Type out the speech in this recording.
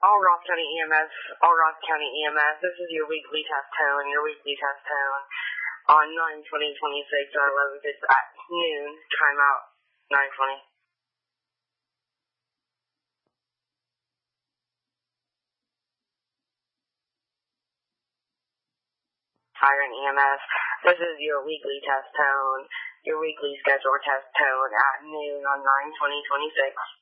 All Ross County EMS, this is your weekly test tone, on 9/20/26 at 11, it's at noon, timeout, 9:20. Siren EMS, this is your weekly test tone, your weekly scheduled test tone at noon on 9/20/26.